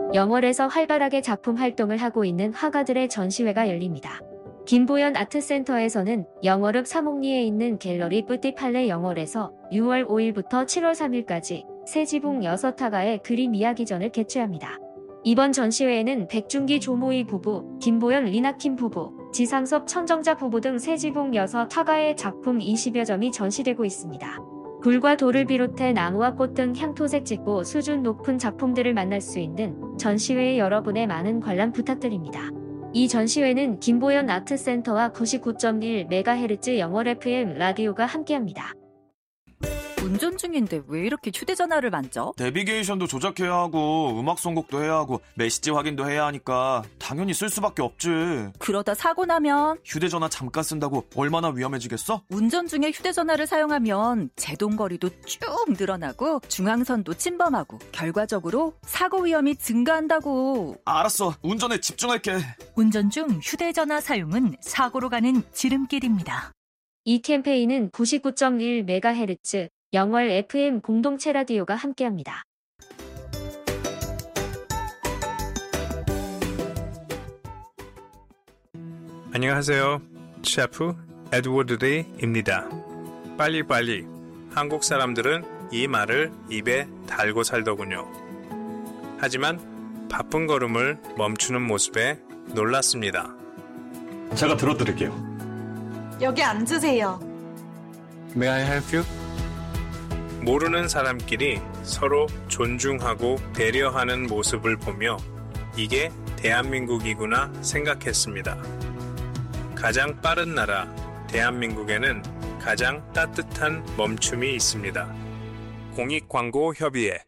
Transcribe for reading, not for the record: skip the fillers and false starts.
영월에서 활발하게 작품 활동을 하고 있는 화가들의 전시회가 열립니다. 김보연 아트센터에서는 영월읍 사목리에 있는 갤러리 뿌띠팔레 영월에서 6월 5일부터 7월 3일까지 새 지붕 6화가의 그림 이야기전을 개최합니다. 이번 전시회에는 백준기 조모희 부부, 김보연 리나킴 부부, 지상섭 천정자 부부 등 새 지붕 6화가의 작품 20여 점이 전시되고 있습니다. 굴과 돌을 비롯해 나무와 꽃 등 향토색 짙고 수준 높은 작품들을 만날 수 있는 전시회에 여러분의 많은 관람 부탁드립니다. 이 전시회는 김보연 아트센터와 99.1MHz 영월 FM 라디오가 함께합니다. 운전 중인데 왜 이렇게 휴대전화를 만져? 내비게이션도 조작해야 하고 음악 선곡도 해야 하고 메시지 확인도 해야 하니까 당연히 쓸 수밖에 없지. 그러다 사고 나면? 휴대전화 잠깐 쓴다고 얼마나 위험해지겠어? 운전 중에 휴대전화를 사용하면 제동거리도 쭉 늘어나고 중앙선도 침범하고 결과적으로 사고 위험이 증가한다고. 알았어. 운전에 집중할게. 운전 중 휴대전화 사용은 사고로 가는 지름길입니다. 이 캠페인은 99.1MHz 영월 FM 공동체 라디오가 함께합니다. 안녕하세요. 셰프 에드워드 리입니다. 빨리빨리. 한국 사람들은 이 말을 입에 달고 살더군요. 하지만 바쁜 걸음을 멈추는 모습에 놀랐습니다. 제가 들어드릴게요. 여기 앉으세요. May I help you? 모르는 사람끼리 서로 존중하고 배려하는 모습을 보며 이게 대한민국이구나 생각했습니다. 가장 빠른 나라 대한민국에는 가장 따뜻한 멈춤이 있습니다. 공익광고협의회